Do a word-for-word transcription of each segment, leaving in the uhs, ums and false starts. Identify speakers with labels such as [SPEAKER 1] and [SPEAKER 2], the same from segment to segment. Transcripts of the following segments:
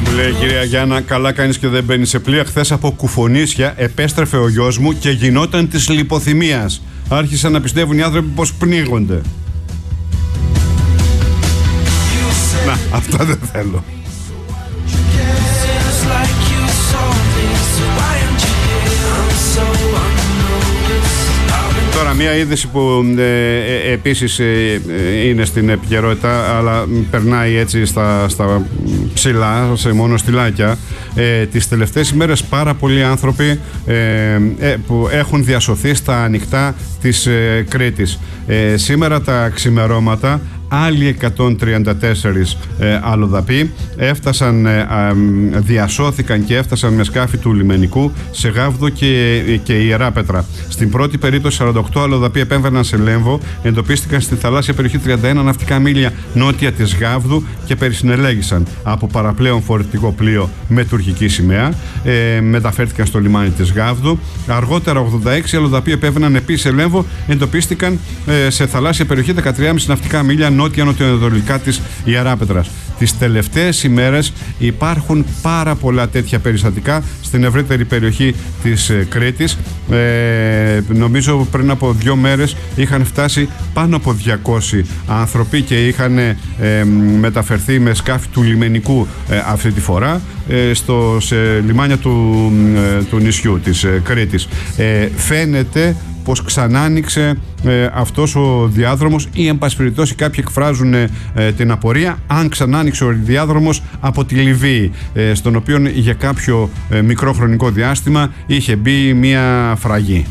[SPEAKER 1] μου λέει η κυρία Γιάννα, καλά κάνεις και δεν μπαίνεις σε πλοία. Χθες από Κουφονίσια επέστρεφε ο γιος μου και γινόταν της λιποθυμίας. Άρχισαν να πιστεύουν οι άνθρωποι πως πνίγονται. Να, αυτά δεν θέλω. Τώρα μια είδηση που ε, ε, επίσης ε, ε, είναι στην επικαιρότητα, αλλά περνάει έτσι στα, στα ψηλά, σε μονοστιλάκια. Ε, τις τελευταίες ημέρες πάρα πολλοί άνθρωποι ε, ε, που έχουν διασωθεί στα ανοιχτά της ε, Κρήτης. Ε, σήμερα τα ξημερώματα άλλοι εκατόν τριάντα τέσσερις ε, αλλοδαποί έφτασαν, ε, ε, διασώθηκαν και έφτασαν με σκάφη του λιμενικού σε Γάβδο και, και Ιεράπετρα. Στην πρώτη περίπτωση σαράντα οκτώ αλλοδαποί επέμβαιναν σε Λέμβο, εντοπίστηκαν στη θαλάσσια περιοχή τριάντα ένα ναυτικά μίλια νότια της Γάβδου και περισυνελέγησαν από παραπλέον φορτηγό πλοίο με τουρκική σημαία. Ε, μεταφέρθηκαν στο λιμάνι της Γάβδου. Αργότερα ογδόντα έξι αλλοδαποί επέμβαιναν επίσης σε Λέμβο, εντοπίστηκαν ε, σε θαλάσσια περιοχή δεκατρία κόμμα πέντε ναυτικά μίλια νότια-νοτιοανατολικά της Ιεράπετρας. Τις τελευταίες ημέρες υπάρχουν πάρα πολλά τέτοια περιστατικά στην ευρύτερη περιοχή της ε, Κρήτης. Ε, νομίζω πριν από δύο μέρες είχαν φτάσει πάνω από διακόσιοι άνθρωποι και είχαν ε, μεταφερθεί με σκάφη του λιμενικού ε, αυτή τη φορά ε, στο, σε λιμάνια του, ε, του νησιού της ε, Κρήτης. Ε, φαίνεται πως ξανά άνοιξε ε, αυτός ο διάδρομος ή εν πάση περιπτώσει κάποιοι εκφράζουν ε, την απορία αν ξανά άνοιξε ο διάδρομος από τη Λιβύη, ε, στον οποίο για κάποιο ε, μικρό χρονικό διάστημα είχε μπει μια φραγή.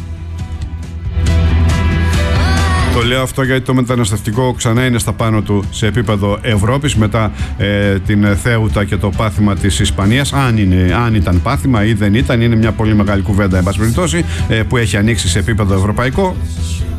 [SPEAKER 1] Το λέω αυτό γιατί το μεταναστευτικό ξανά είναι στα πάνω του σε επίπεδο Ευρώπης μετά ε, την Θέουτα και το πάθημα της Ισπανίας. Αν, είναι, αν ήταν πάθημα ή δεν ήταν, είναι μια πολύ μεγάλη κουβέντα εν πάση περιπτώσει, ε, που έχει ανοίξει σε επίπεδο ευρωπαϊκό.